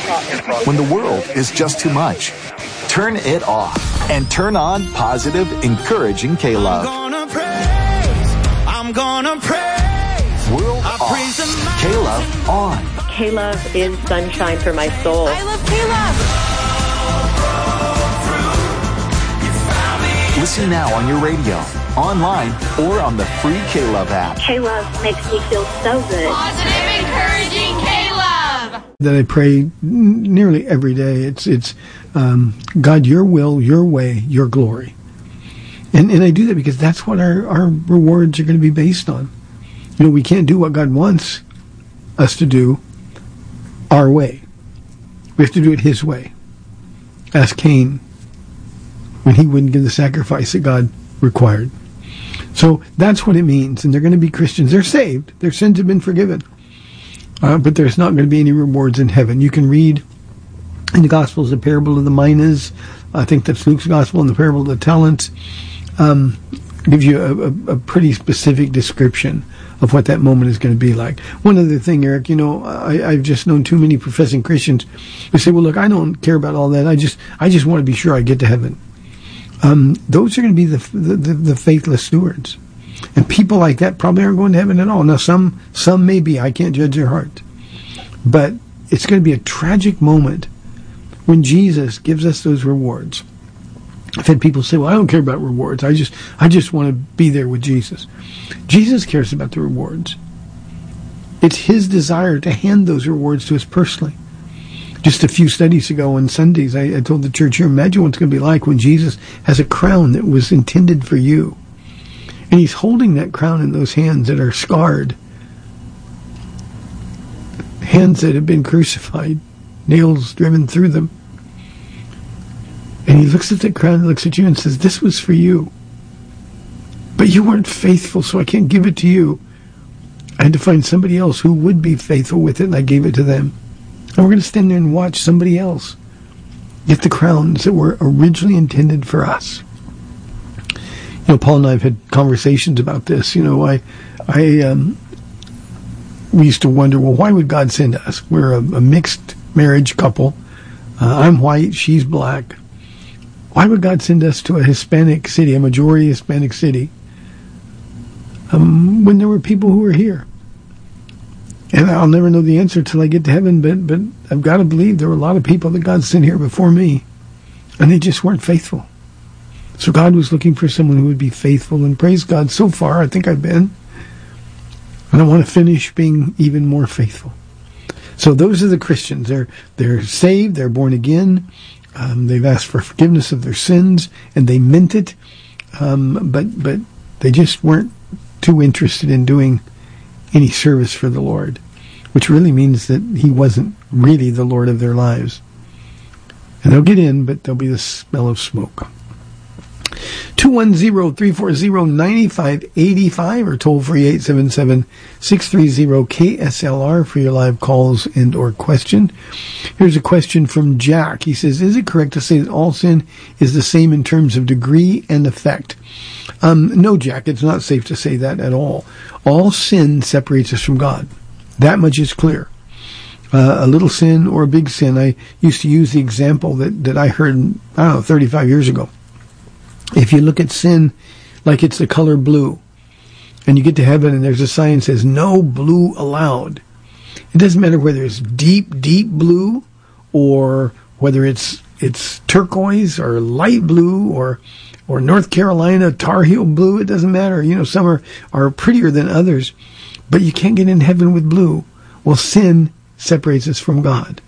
When the world is just too much, turn it off and turn on positive, encouraging K-Love. I'm gonna praise. World off. K-Love on. K-Love is sunshine for my soul. I love K-Love. Listen now on your radio, online, or on the free K-Love app. K-Love makes me feel so good. Positive, encouraging K-Love. That I pray nearly every day. It's God, your will, your way, your glory. And I do that because that's what our rewards are going to be based on. You know, we can't do what God wants us to do our way. We have to do it His way. Ask Cain when he wouldn't give the sacrifice that God required. So that's what it means. And they're going to be Christians. They're saved. Their sins have been forgiven. But there's not going to be any rewards in heaven. You can read in the Gospels the parable of the minas. I think that's Luke's Gospel, and the parable of the talents. Gives you a pretty specific description of what that moment is going to be like. One other thing, Eric, you know, I've just known too many professing Christians who say, well, look, I don't care about all that. I just want to be sure I get to heaven. Those are going to be the faithless stewards. And people like that probably aren't going to heaven at all. Now, some may be. I can't judge their heart. But it's going to be a tragic moment when Jesus gives us those rewards. I've had people say, well, I don't care about rewards. I just want to be there with Jesus. Jesus cares about the rewards. It's His desire to hand those rewards to us personally. Just a few studies ago on Sundays, I told the church here, imagine what it's going to be like when Jesus has a crown that was intended for you. And He's holding that crown in those hands that are scarred. Hands that have been crucified, nails driven through them. And He looks at that crown and looks at you and says, this was for you. But you weren't faithful, so I can't give it to you. I had to find somebody else who would be faithful with it, and I gave it to them. And we're going to stand there and watch somebody else get the crowns that were originally intended for us. You know, Paul and I have had conversations about this. You know, we used to wonder, well, why would God send us? We're a mixed marriage couple. I'm white, she's black. Why would God send us to a Hispanic city, a majority Hispanic city, when there were people who were here? And I'll never know the answer till I get to heaven, but I've got to believe there were a lot of people that God sent here before me, and they just weren't faithful. So God was looking for someone who would be faithful, and praise God, so far I think I've been. And I want to finish being even more faithful. So those are the Christians. They're saved, they're born again, they've asked for forgiveness of their sins, and they meant it, but they just weren't too interested in doing any service for the Lord, which really means that He wasn't really the Lord of their lives. And they'll get in, but there'll be the smell of smoke. 210-340-9585 or toll free 877-630-KSLR for your live calls and or question. Here's a question from Jack. He says, is it correct to say that all sin is the same in terms of degree and effect? No, Jack, it's not safe to say that at all. All sin separates us from God. That much is clear. A little sin or a big sin. I used to use the example that I heard, 35 years ago. If you look at sin like it's the color blue, and you get to heaven and there's a sign that says, no blue allowed. It doesn't matter whether it's deep, deep blue, or whether it's turquoise, or light blue, or North Carolina Tar Heel blue. It doesn't matter. You know, some are prettier than others, but you can't get in heaven with blue. Well, sin separates us from God.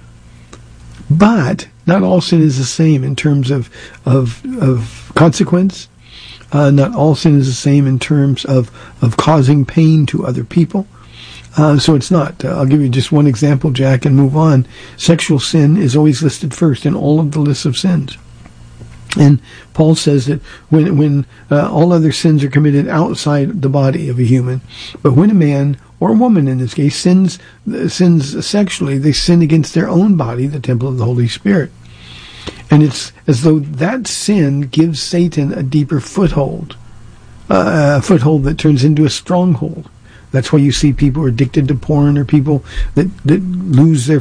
But not all sin is the same in terms of consequence. Not all sin is the same in terms of causing pain to other people. So it's not. I'll give you just one example, Jack, and move on. Sexual sin is always listed first in all of the lists of sins. And Paul says that when all other sins are committed outside the body of a human, but when a man, or a woman in this case, sins sexually, they sin against their own body, the temple of the Holy Spirit. And it's as though that sin gives Satan a deeper foothold, a foothold that turns into a stronghold. That's why you see people addicted to porn, or people that lose their